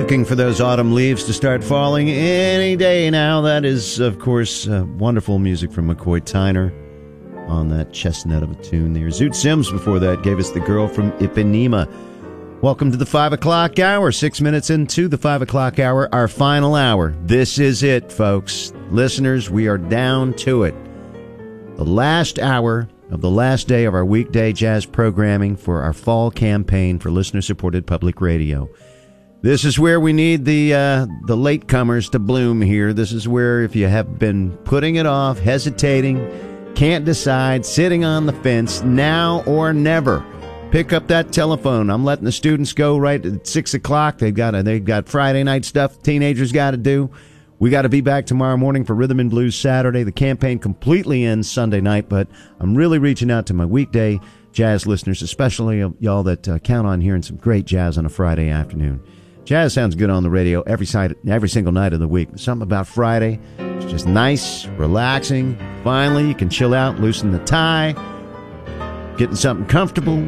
looking for those autumn leaves to start falling any day now. That is, of course, wonderful music from McCoy Tyner on that chestnut of a tune there. Zoot Sims before that gave us The Girl from Ipanema. Welcome to the 5 o'clock hour. 6 minutes into the 5 o'clock hour, our final hour. This is it, folks. Listeners, we are down to it. The last hour of the last day of our weekday jazz programming for our fall campaign for listener-supported public radio. This is where we need the latecomers to bloom here. This is where if you have been putting it off, hesitating, can't decide, sitting on the fence, now or never, pick up that telephone. I'm letting the students go right at 6 o'clock. They've got Friday night stuff teenagers got to do. We got to be back tomorrow morning for Rhythm and Blues Saturday. The campaign completely ends Sunday night, but I'm really reaching out to my weekday jazz listeners, especially y'all that count on hearing some great jazz on a Friday afternoon. Jazz sounds good on the radio every single night of the week. Something about Friday, it's just nice, relaxing. Finally, you can chill out, loosen the tie, getting something comfortable.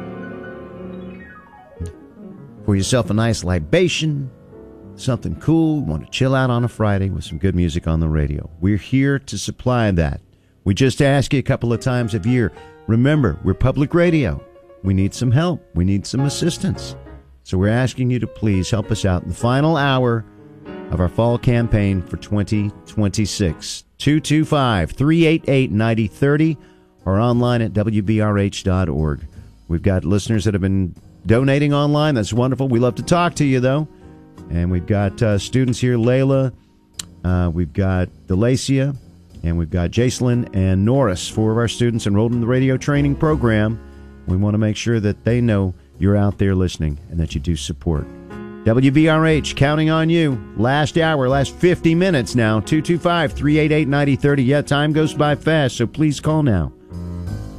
For yourself a nice libation, something cool. You want to chill out on a Friday with some good music on the radio. We're here to supply that. We just ask you a couple of times a year. Remember, we're public radio. We need some help. We need some assistance. So we're asking you to please help us out in the final hour of our fall campaign for 2026. 225-388-9030 or online at WBRH.org. We've got listeners that have been donating online. That's wonderful. We love to talk to you, though. And we've got students here, Layla, we've got Delacia, and we've got Jacelyn and Norris, 4 of our students enrolled in the radio training program. We want to make sure that they know you're out there listening and that you do support. WBRH, counting on you. Last hour, last 50 minutes now, 225-388-9030. Yeah, time goes by fast, so please call now.